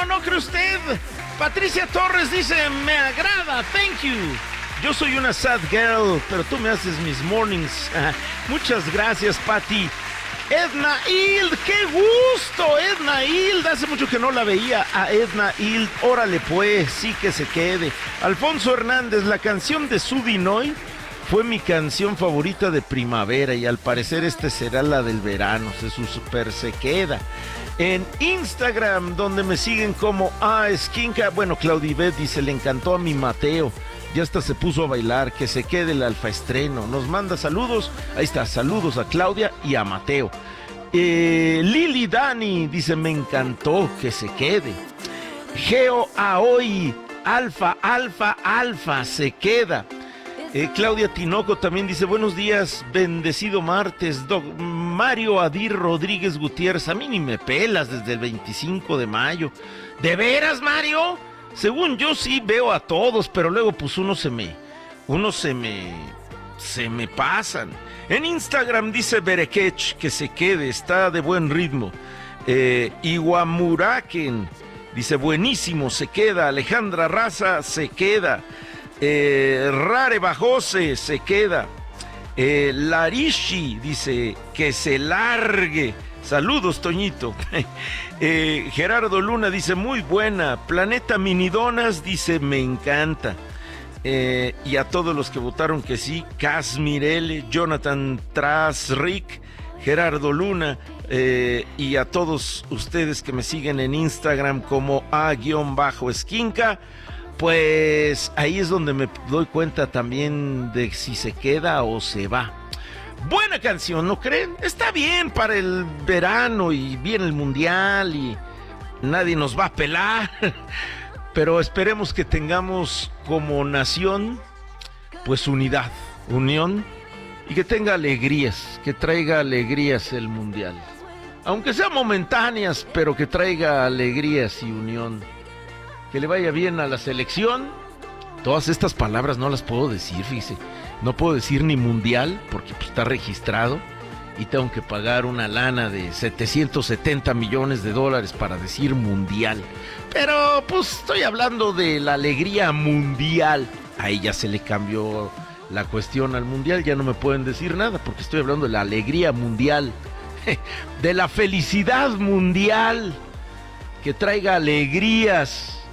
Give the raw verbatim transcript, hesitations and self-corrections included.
bueno, ¿no cree usted? Patricia Torres dice, me agrada, thank you. Yo soy una sad girl, pero tú me haces mis mornings. Muchas gracias, Pati. Edna Hild, qué gusto, Edna Hild. Hace mucho que no la veía a Edna Hild. Órale pues, sí que se quede. Alfonso Hernández, la canción de Sudinoy fue mi canción favorita de primavera y al parecer este será la del verano. Se super se queda. En Instagram, donde me siguen como a Esquinca, bueno, Claudibet dice, le encantó a mi Mateo. Ya hasta se puso a bailar, que se quede el alfaestreno. Nos manda saludos, ahí está, saludos a Claudia y a Mateo. Eh, Lili Dani dice, me encantó, que se quede. Geo Aoi, alfa, alfa, alfa, se queda. Eh, Claudia Tinoco también dice, buenos días, bendecido martes. Doc Mario Adir Rodríguez Gutiérrez, a mí ni me pelas desde el veinticinco de mayo. ¿De veras, Mario? Según yo sí veo a todos, pero luego pues uno se me, uno se me, se me pasan. En Instagram dice Berekech, que se quede, está de buen ritmo. Eh, Iwamuraken dice, buenísimo, se queda. Alejandra Raza, se queda. Eh, Rare Bajose, se queda. Eh, Larishi dice, que se largue. Saludos, Toñito. eh, Gerardo Luna dice, muy buena. Planeta Minidonas dice, me encanta. Eh, y a todos los que votaron que sí, Cas Mirele, Jonathan Trasrick, Gerardo Luna, eh, y a todos ustedes que me siguen en Instagram como a-esquinca, pues ahí es donde me doy cuenta también de si se queda o se va. Buena canción, ¿no creen? Está bien para el verano y viene el mundial y nadie nos va a pelar. Pero esperemos que tengamos como nación, pues unidad, unión y que tenga alegrías, que traiga alegrías el mundial. Aunque sean momentáneas, pero que traiga alegrías y unión. Que le vaya bien a la selección. Todas estas palabras no las puedo decir, fíjese. No puedo decir ni mundial porque pues, está registrado y tengo que pagar una lana de setecientos setenta millones de dólares para decir mundial. Pero pues estoy hablando de la alegría mundial. A ella se le cambió la cuestión al mundial, ya no me pueden decir nada porque estoy hablando de la alegría mundial, de la felicidad mundial, que traiga alegrías